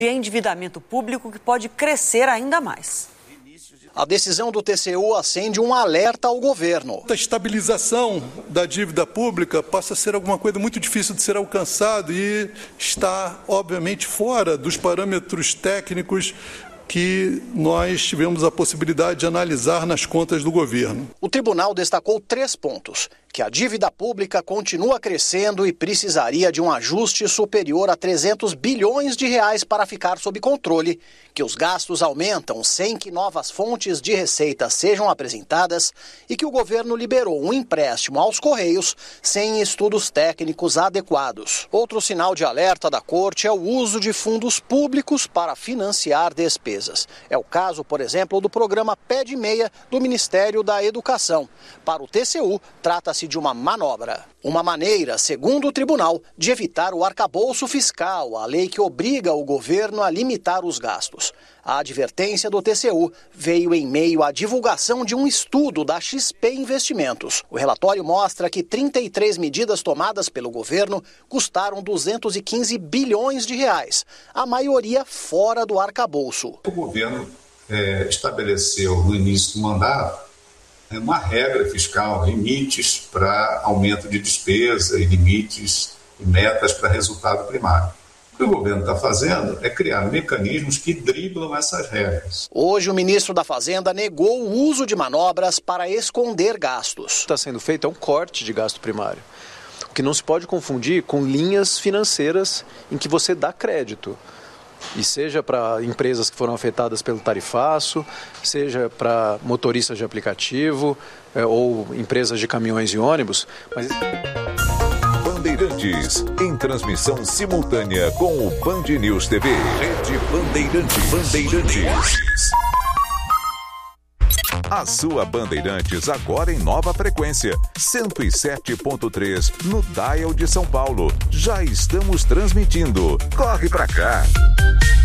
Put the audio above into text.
de endividamento público que pode crescer ainda mais. A decisão do TCU acende um alerta ao governo. A estabilização da dívida pública passa a ser alguma coisa muito difícil de ser alcançado e está, obviamente, fora dos parâmetros técnicos que nós tivemos a possibilidade de analisar nas contas do governo. O tribunal destacou 3 pontos: que a dívida pública continua crescendo e precisaria de um ajuste superior a 300 bilhões de reais para ficar sob controle, que os gastos aumentam sem que novas fontes de receita sejam apresentadas e que o governo liberou um empréstimo aos Correios sem estudos técnicos adequados. Outro sinal de alerta da Corte é o uso de fundos públicos para financiar despesas. É o caso, por exemplo, do programa Pé de Meia do Ministério da Educação. Para o TCU, trata-se de uma manobra. Uma maneira, segundo o tribunal, de evitar o arcabouço fiscal, a lei que obriga o governo a limitar os gastos. A advertência do TCU veio em meio à divulgação de um estudo da XP Investimentos. O relatório mostra que 33 medidas tomadas pelo governo custaram 215 bilhões de reais, a maioria fora do arcabouço. O governo estabeleceu no início do mandato uma regra fiscal, limites para aumento de despesa e limites e metas para resultado primário. O que o governo está fazendo é criar mecanismos que driblam essas regras. Hoje, o ministro da Fazenda negou o uso de manobras para esconder gastos. O que está sendo feito é um corte de gasto primário, o que não se pode confundir com linhas financeiras em que você dá crédito. E seja para empresas que foram afetadas pelo tarifaço, seja para motoristas de aplicativo ou empresas de caminhões e ônibus. Mas... Bandeirantes, em transmissão simultânea com o Band News TV. Rede Bandeirantes. A sua Bandeirantes agora em nova frequência, 107.3 no Dial de São Paulo. Já estamos transmitindo. Corre pra cá!